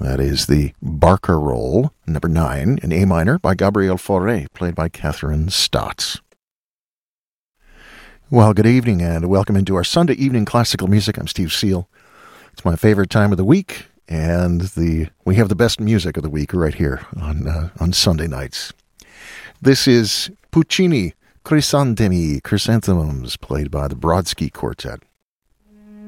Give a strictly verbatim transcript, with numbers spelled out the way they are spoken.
That is the Barcarolle, number nine, in A minor by Gabriel Fauré, played by Catherine Stotts. Well, good evening and welcome into our Sunday evening classical music. I'm Steve Seal. It's my favorite time of the week, and the we have the best music of the week right here on uh, on Sunday nights. This is Puccini, Crisantemi, Chrysanthemums, played by the Brodsky Quartet.